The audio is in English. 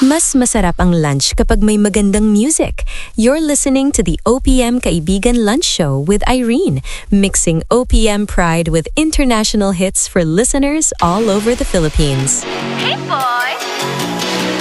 Mas masarap ang lunch kapag may magandang music. You're listening to the OPM Kaibigan Lunch Show with Irene, mixing OPM pride with international hits for listeners all over the Philippines. Hey, boy!